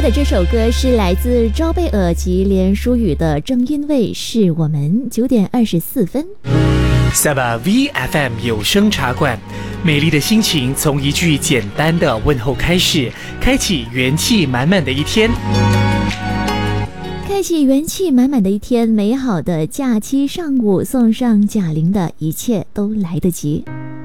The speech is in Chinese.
的这首歌是来自赵贝尔及连书宇的《正因为是我们》9:24。 Saba VFM 有声茶馆，美丽的心情从一句简单的问候开始，开启元气满满的一天。 开启元气满满的一天，美好的假期上午，送上贾玲的一切都来得及。